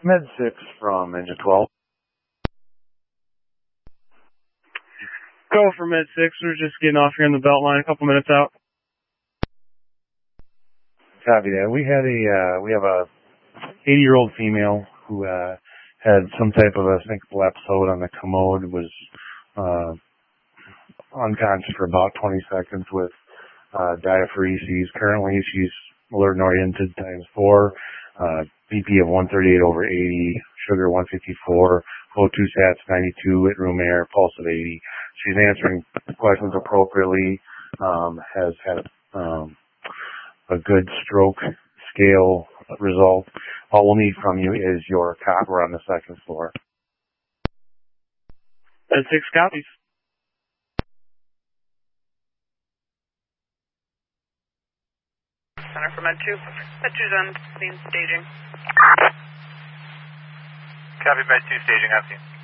Med 6 from Engine 12. Go for Med 6. We're just getting off here in the belt line, a couple minutes out. Copy that. We have a 80-year-old female who had some type of a syncopal episode on the commode, was unconscious for about 20 seconds with diaphoresis. Currently, she's alert and oriented ×4, BP of 138/80, sugar 154, O2 sats 92, wit room air, pulse of 80. She's answering questions appropriately, has had a good stroke scale result. All we'll need from you is your cot. We're on the second floor. Med 6 copies. Center for Med 2. Med 2's on scene staging. Copy, Med 2 staging, I've seen.